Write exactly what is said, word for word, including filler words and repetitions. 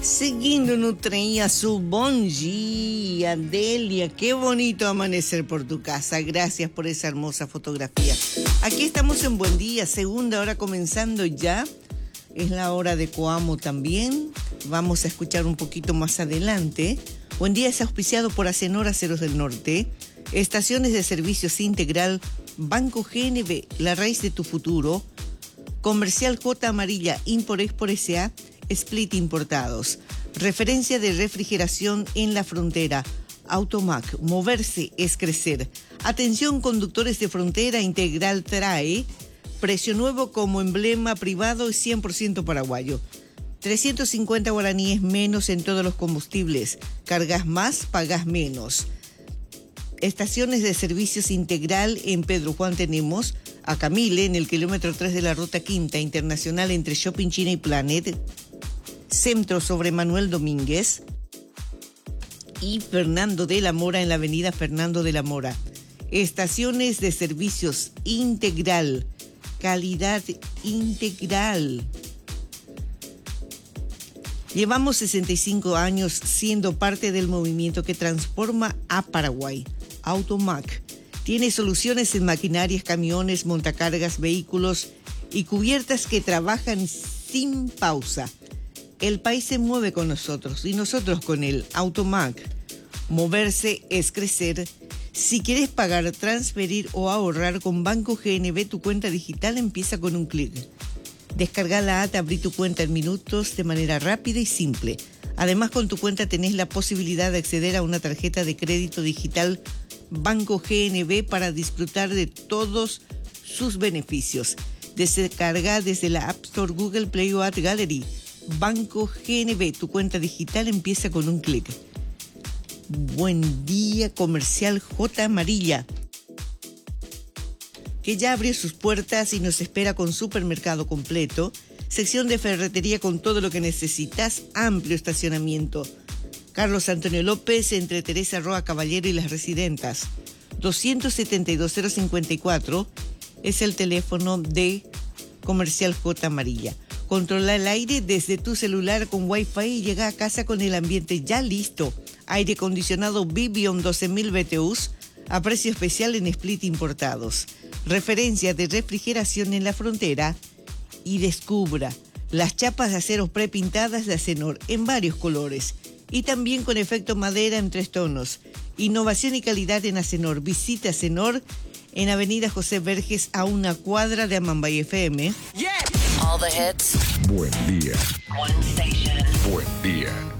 Seguindo no trem azul, bom dia, Delia, qué bonito amanecer por tu casa, gracias por esa hermosa fotografía. Aquí estamos en Buen Día, segunda hora comenzando ya, es la hora de Coamo también, vamos a escuchar un poquito más adelante. Buen Día es auspiciado por Acenor Aceros del Norte, Estaciones de Servicios Integral, Banco G N B, la raíz de tu futuro, Comercial J Amarilla, Import-Export S A, Split Importados, referencia de refrigeración en la frontera, Automac, moverse es crecer. Atención conductores de frontera, Integral trae, precio nuevo como emblema privado y cien por ciento paraguayo. trescientos cincuenta guaraníes menos en todos los combustibles, cargas más, pagas menos. Estaciones de servicios Integral en Pedro Juan tenemos a Camille en el kilómetro tres de la Ruta Quinta Internacional entre Shopping China y Planet, Centro sobre Manuel Domínguez y Fernando de la Mora en la avenida Fernando de la Mora. Estaciones de servicios Integral, calidad integral. Llevamos sesenta y cinco años siendo parte del movimiento que transforma a Paraguay. Automac tiene soluciones en maquinarias, camiones, montacargas, vehículos y cubiertas que trabajan sin pausa. El país se mueve con nosotros y nosotros con él. Automac, moverse es crecer. Si quieres pagar, transferir o ahorrar con Banco G N B, tu cuenta digital empieza con un clic. Descarga la app, abrí tu cuenta en minutos de manera rápida y simple. Además, con tu cuenta tenés la posibilidad de acceder a una tarjeta de crédito digital Banco G N B para disfrutar de todos sus beneficios. Descarga desde la App Store, Google Play o App Gallery. Banco G N B, tu cuenta digital empieza con un clic. Buen Día Comercial J Amarilla, que ya abrió sus puertas y nos espera con supermercado completo, sección de ferretería con todo lo que necesitas, amplio estacionamiento. Carlos Antonio López, entre Teresa Roa Caballero y Las Residentas. doscientos setenta y dos cero cincuenta y cuatro es el teléfono de Comercial J Amarilla. Controla el aire desde tu celular con Wi-Fi y llega a casa con el ambiente ya listo. Aire acondicionado Vivion doce mil B T Us a precio especial en Split Importados. Referencia de refrigeración en la frontera y descubra las chapas de acero prepintadas de Acenor en varios colores y también con efecto madera en tres tonos. Innovación y calidad en Acenor. Visita Acenor en Avenida José Verges a una cuadra de Amambay F M. Yeah. All the hits. Buen Día. One station. Buen Día.